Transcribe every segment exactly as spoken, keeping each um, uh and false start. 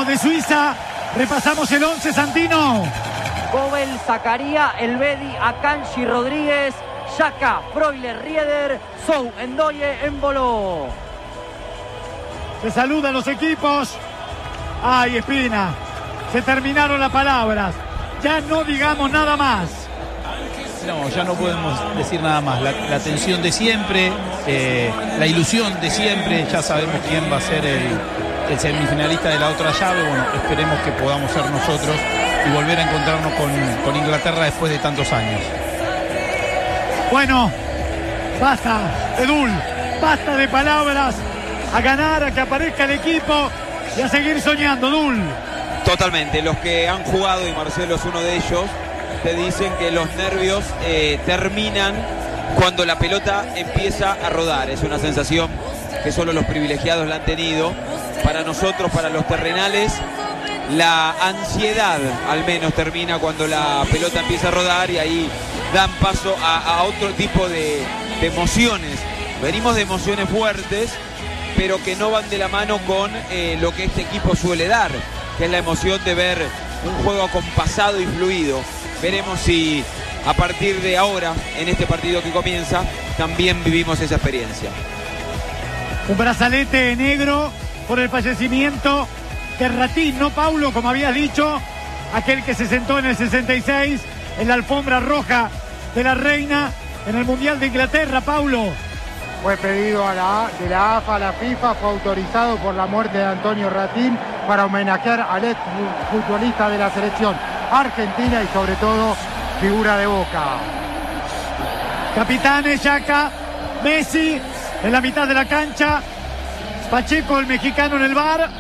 de Suiza. Repasamos el once, Santino. Gobel, Zacaría, Elvedi, Akanji, Rodríguez, Xhaka, Freuler, Rieder, Sou, Endoye, Embolo. Se saludan los equipos. Ay, Espina, se terminaron las palabras. Ya no digamos nada más. No, ya no podemos decir nada más. La, la tensión de siempre, eh, la ilusión de siempre. Ya sabemos quién va a ser el, el semifinalista de la otra llave. Bueno, esperemos que podamos ser nosotros y volver a encontrarnos con, con Inglaterra después de tantos años. Bueno, basta, Edul, basta de palabras. A ganar, a que aparezca el equipo y a seguir soñando, Edul. Totalmente, los que han jugado, y Marcelo es uno de ellos, te dicen que los nervios eh, terminan cuando la pelota empieza a rodar. Es una sensación que solo los privilegiados la han tenido. Para nosotros, para los terrenales, la ansiedad al menos termina cuando la pelota empieza a rodar, y ahí dan paso a, a otro tipo de, de emociones. Venimos de emociones fuertes, pero que no van de la mano con eh, lo que este equipo suele dar, que es la emoción de ver un juego acompasado y fluido. Veremos si a partir de ahora, en este partido que comienza, también vivimos esa experiencia. Un brazalete negro por el fallecimiento de Ratín, ¿no, Paulo? Como habías dicho, aquel que se sentó en el sesenta y seis en la alfombra roja de la reina en el Mundial de Inglaterra, Paulo. Fue pedido a la, de la A F A a la FIFA, fue autorizado por la muerte de Antonio Ratín para homenajear al ex futbolista de la selección argentina y sobre todo figura de Boca. Capitanes, Xhaka, Messi en la mitad de la cancha, Pacheco, el mexicano, en el V A R,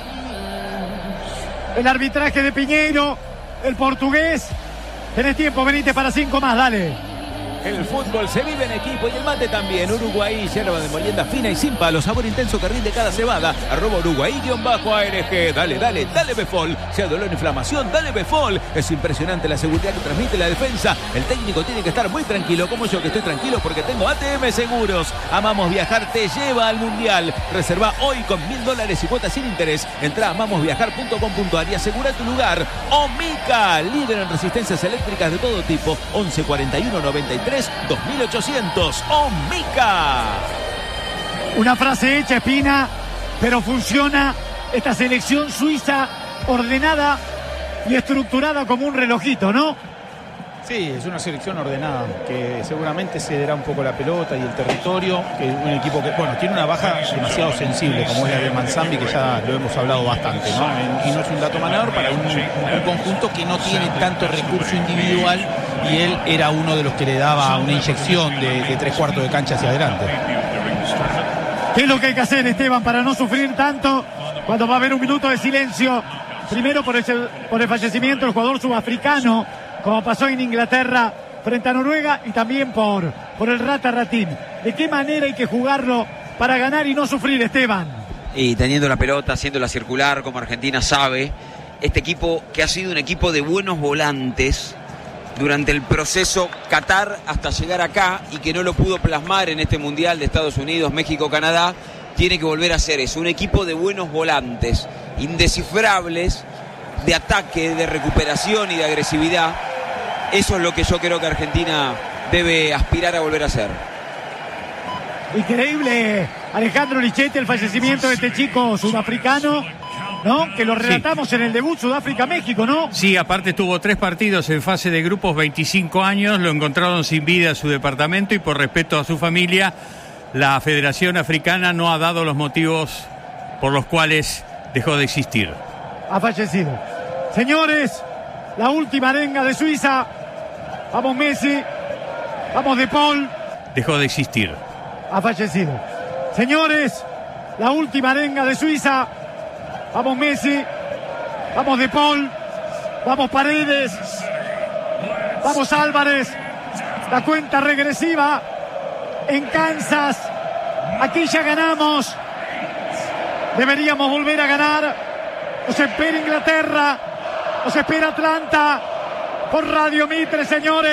el arbitraje de Piñeiro, el portugués. Tenés tiempo, venite para cinco más, dale. El fútbol se vive en equipo y el mate también. Uruguay, yerba de molienda fina y sin palo, sabor intenso que rinde cada cebada. Arroba Uruguay-A R G. Dale, dale, dale Befol. Sea dolor o inflamación, dale Befol. Es impresionante la seguridad que transmite la defensa. El técnico tiene que estar muy tranquilo, como yo que estoy tranquilo porque tengo A T M Seguros. Amamos Viajar te lleva al Mundial. Reserva hoy con mil dólares y cuotas sin interés. Entra a amamos viajar punto com punto a r y asegura tu lugar. Omica, líder en resistencias eléctricas de todo tipo. once cuarenta y uno noventa y tres dos mil ochocientos. Omica. Una frase hecha, Espina, pero funciona esta selección suiza ordenada y estructurada como un relojito, ¿no? Sí, es una selección ordenada, que seguramente cederá un poco la pelota y el territorio, que es un equipo que, bueno, tiene una baja demasiado sensible, como es la de Manzambi, que ya lo hemos hablado bastante, ¿no? Y no es un dato menor para un, un conjunto que no tiene tanto recurso individual, y él era uno de los que le daba una inyección de, de tres cuartos de cancha hacia adelante. ¿Qué es lo que hay que hacer, Esteban, para no sufrir tanto cuando va a haber un minuto de silencio? Primero por el, por el fallecimiento del jugador sudafricano, como pasó en Inglaterra frente a Noruega, y también por, por el Rata Ratín. ¿De qué manera hay que jugarlo para ganar y no sufrir, Esteban? Y teniendo la pelota, haciéndola circular, como Argentina sabe, este equipo que ha sido un equipo de buenos volantes durante el proceso Qatar hasta llegar acá, y que no lo pudo plasmar en este Mundial de Estados Unidos, México, Canadá, tiene que volver a ser eso, un equipo de buenos volantes, indescifrables, de ataque, de recuperación y de agresividad. Eso es lo que yo creo que Argentina debe aspirar a volver a hacer. Increíble, Alejandro Lichetti, el fallecimiento de este chico sudafricano, ¿no? Que lo relatamos sí. en el debut Sudáfrica-México, ¿no? Sí, aparte tuvo tres partidos en fase de grupos, veinticinco años, lo encontraron sin vida en su departamento, y por respeto a su familia, la Federación Africana no ha dado los motivos por los cuales dejó de existir. Ha fallecido. Señores, la última arenga de Suiza. Vamos Messi, vamos De Paul. Dejó de existir. Ha fallecido. Señores, la última arenga de Suiza. Vamos Messi, vamos De Paul, vamos Paredes, vamos Álvarez. La cuenta regresiva en Kansas. Aquí ya ganamos. Deberíamos volver a ganar. Nos espera Inglaterra, nos espera Atlanta por Radio Mitre, señores.